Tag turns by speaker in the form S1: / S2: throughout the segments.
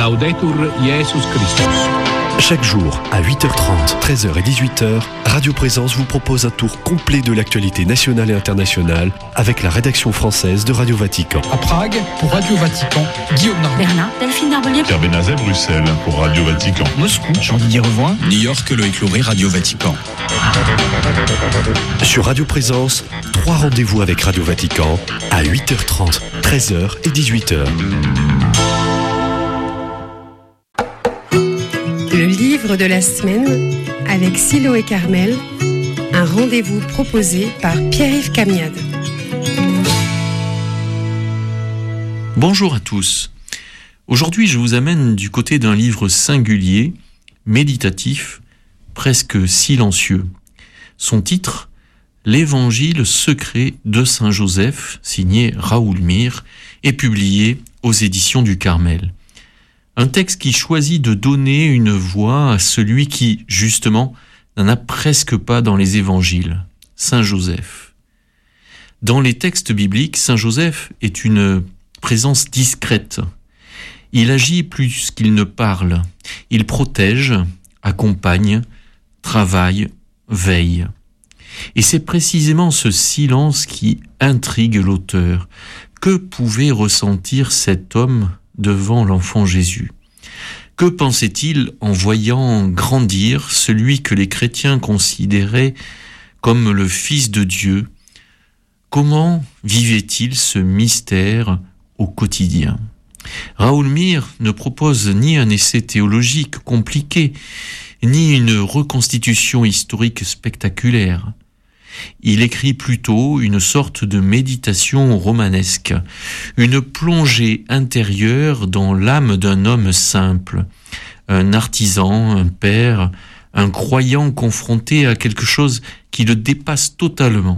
S1: Laudetur Jesus Christus.
S2: Chaque jour, à 8h30, 13h et 18h, Radio Présence vous propose un tour complet de l'actualité nationale et internationale avec la rédaction française de Radio Vatican.
S3: À Prague, pour Radio Vatican, Guillaume Narbonne.
S4: Berlin, Delphine Narbonnier.
S5: Pierre Benazet, Bruxelles, pour Radio Vatican.
S3: Moscou, Jean-Didier Revoin.
S6: New York, Loïc Loury, Radio Vatican.
S2: Sur Radio Présence, 3 rendez-vous avec Radio Vatican à 8h30, 13h et 18h.
S7: Le livre de la semaine avec Silo et Carmel, un rendez-vous proposé par Pierre-Yves Camiade.
S8: Bonjour à tous. Aujourd'hui, je vous amène du côté d'un livre singulier, méditatif, presque silencieux. Son titre, L'Évangile secret de Saint Joseph, signé Raoul Mir, est publié aux éditions du Carmel. Un texte qui choisit de donner une voix à celui qui, justement, n'en a presque pas dans les évangiles, Saint Joseph. Dans les textes bibliques, Saint Joseph est une présence discrète. Il agit plus qu'il ne parle. Il protège, accompagne, travaille, veille. Et c'est précisément ce silence qui intrigue l'auteur. Que pouvait ressentir cet homme devant l'enfant Jésus? Que pensait-il en voyant grandir celui que les chrétiens considéraient comme le Fils de Dieu? Comment vivait-il ce mystère au quotidien? Raoul Mir ne propose ni un essai théologique compliqué, ni une reconstitution historique spectaculaire. Il écrit plutôt une sorte de méditation romanesque, une plongée intérieure dans l'âme d'un homme simple, un artisan, un père, un croyant confronté à quelque chose qui le dépasse totalement.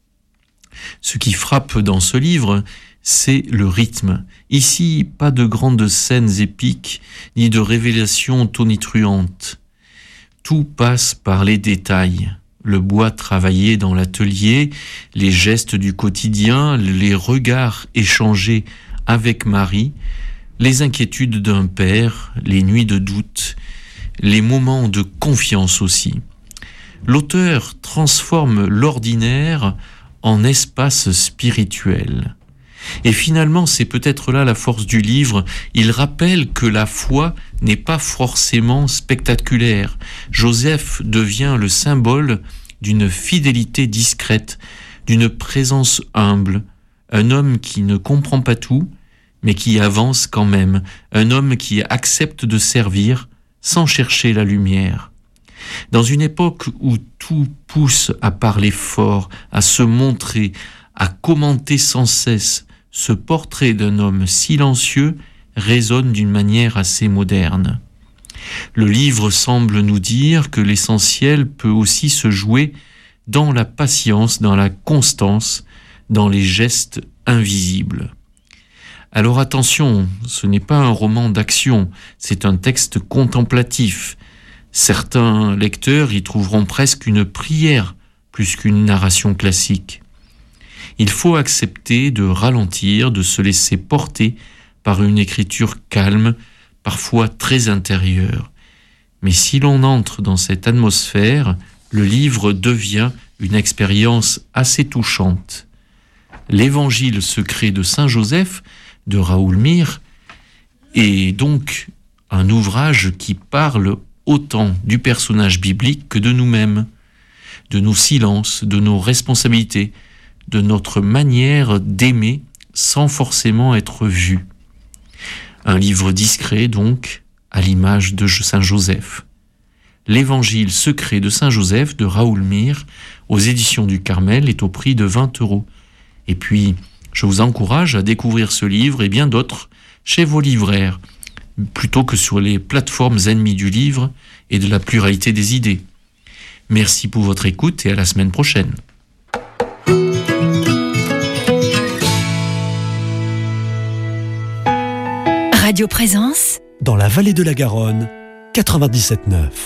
S8: Ce qui frappe dans ce livre, c'est le rythme. Ici, pas de grandes scènes épiques, ni de révélations tonitruantes. Tout passe par les détails. Le bois travaillé dans l'atelier, les gestes du quotidien, les regards échangés avec Marie, les inquiétudes d'un père, les nuits de doute, les moments de confiance aussi. L'auteur transforme l'ordinaire en espace spirituel. Et finalement, c'est peut-être là la force du livre, il rappelle que la foi n'est pas forcément spectaculaire. Joseph devient le symbole d'une fidélité discrète, d'une présence humble, un homme qui ne comprend pas tout, mais qui avance quand même, un homme qui accepte de servir sans chercher la lumière. Dans une époque où tout pousse à parler fort, à se montrer, à commenter sans cesse, ce portrait d'un homme silencieux résonne d'une manière assez moderne. Le livre semble nous dire que l'essentiel peut aussi se jouer dans la patience, dans la constance, dans les gestes invisibles. Alors attention, ce n'est pas un roman d'action, c'est un texte contemplatif. Certains lecteurs y trouveront presque une prière plus qu'une narration classique. Il faut accepter de ralentir, de se laisser porter par une écriture calme, parfois très intérieure. Mais si l'on entre dans cette atmosphère, le livre devient une expérience assez touchante. L'Évangile secret de Saint Joseph, de Raoul Mir, est donc un ouvrage qui parle autant du personnage biblique que de nous-mêmes, de nos silences, de nos responsabilités, de notre manière d'aimer sans forcément être vu. Un livre discret, donc, à l'image de Saint Joseph. L'Évangile secret de Saint Joseph de Raoul Mir, aux éditions du Carmel, est au prix de 20 €. Et puis, je vous encourage à découvrir ce livre et bien d'autres chez vos libraires, plutôt que sur les plateformes ennemies du livre et de la pluralité des idées. Merci pour votre écoute et à la semaine prochaine.
S4: Radio Présence.
S2: Dans la vallée de la Garonne, 97.9.